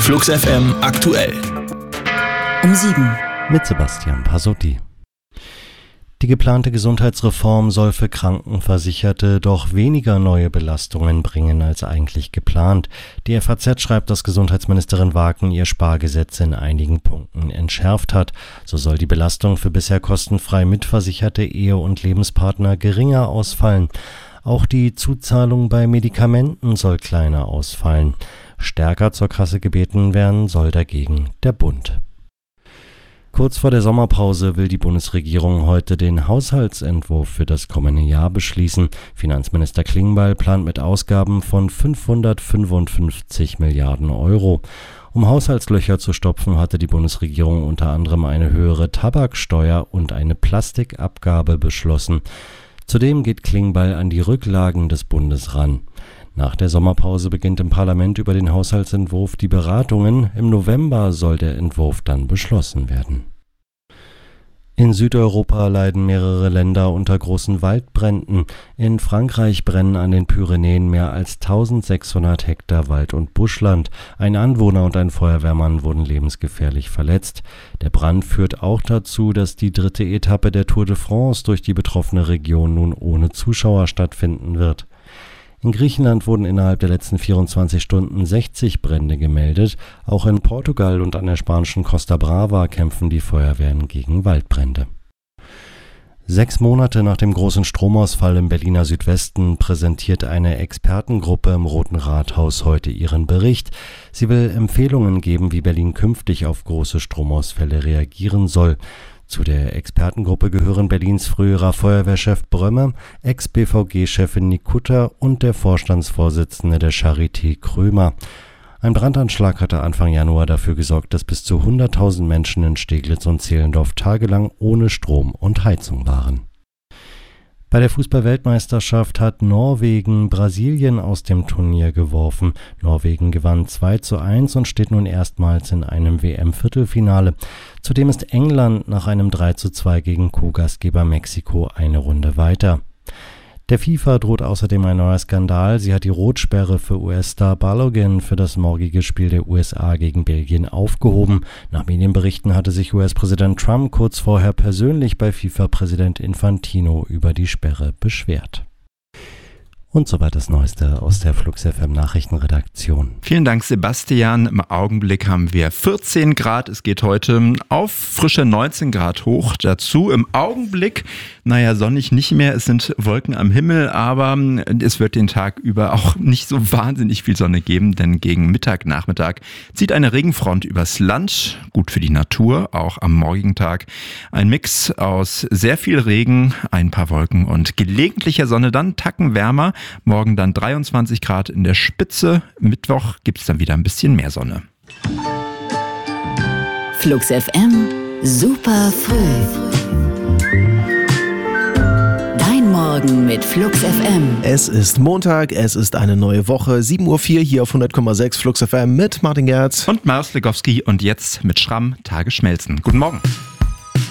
Flux FM aktuell. Um 7. Mit Sebastian Pasotti. Die geplante Gesundheitsreform soll für Krankenversicherte doch weniger neue Belastungen bringen als eigentlich geplant. Die FAZ schreibt, dass Gesundheitsministerin Wagen ihr Spargesetz in einigen Punkten entschärft hat. So soll die Belastung für bisher kostenfrei mitversicherte Ehe- und Lebenspartner geringer ausfallen. Auch die Zuzahlung bei Medikamenten soll kleiner ausfallen. Stärker zur Kasse gebeten werden soll dagegen der Bund. Kurz vor der Sommerpause will die Bundesregierung heute den Haushaltsentwurf für das kommende Jahr beschließen. Finanzminister Klingbeil plant mit Ausgaben von 555 Milliarden Euro. Um Haushaltslöcher zu stopfen, hatte die Bundesregierung unter anderem eine höhere Tabaksteuer und eine Plastikabgabe beschlossen. Zudem geht Klingbeil an die Rücklagen des Bundes ran. Nach der Sommerpause beginnt im Parlament über den Haushaltsentwurf die Beratungen. Im November soll der Entwurf dann beschlossen werden. In Südeuropa leiden mehrere Länder unter großen Waldbränden. In Frankreich brennen an den Pyrenäen mehr als 1600 Hektar Wald- und Buschland. Ein Anwohner und ein Feuerwehrmann wurden lebensgefährlich verletzt. Der Brand führt auch dazu, dass die 3. Etappe der Tour de France durch die betroffene Region nun ohne Zuschauer stattfinden wird. In Griechenland wurden innerhalb der letzten 24 Stunden 60 Brände gemeldet. Auch in Portugal und an der spanischen Costa Brava kämpfen die Feuerwehren gegen Waldbrände. 6 Monate nach dem großen Stromausfall im Berliner Südwesten präsentiert eine Expertengruppe im Roten Rathaus heute ihren Bericht. Sie will Empfehlungen geben, wie Berlin künftig auf große Stromausfälle reagieren soll. Zu der Expertengruppe gehören Berlins früherer Feuerwehrchef Brömme, Ex-BVG-Chefin Nikutta und der Vorstandsvorsitzende der Charité Krömer. Ein Brandanschlag hatte Anfang Januar dafür gesorgt, dass bis zu 100.000 Menschen in Steglitz und Zehlendorf tagelang ohne Strom und Heizung waren. Bei der Fußball-Weltmeisterschaft hat Norwegen Brasilien aus dem Turnier geworfen. Norwegen gewann 2:1 und steht nun erstmals in einem WM-Viertelfinale. Zudem ist England nach einem 3:2 gegen Co-Gastgeber Mexiko eine Runde weiter. Der FIFA droht außerdem ein neuer Skandal. Sie hat die Rotsperre für US-Star Balogun für das morgige Spiel der USA gegen Belgien aufgehoben. Nach Medienberichten hatte sich US-Präsident Trump kurz vorher persönlich bei FIFA-Präsident Infantino über die Sperre beschwert. Und soweit das Neueste aus der Flux FM Nachrichtenredaktion. Vielen Dank, Sebastian. Im Augenblick haben wir 14 Grad. Es geht heute auf frische 19 Grad hoch. Dazu im Augenblick, sonnig nicht mehr. Es sind Wolken am Himmel, aber es wird den Tag über auch nicht so wahnsinnig viel Sonne geben, denn gegen Mittag, Nachmittag zieht eine Regenfront übers Land. Gut für die Natur, auch am morgigen Tag. Ein Mix aus sehr viel Regen, ein paar Wolken und gelegentlicher Sonne, dann Tacken wärmer. Morgen dann 23 Grad in der Spitze. Mittwoch gibt es dann wieder ein bisschen mehr Sonne. Flux FM, super früh. Dein Morgen mit Flux FM. Es ist Montag, es ist eine neue Woche. 7:04 Uhr hier auf 100,6 Flux FM mit Martin Gerz und Marius Legowski und jetzt mit Schramm Tage schmelzen. Guten Morgen.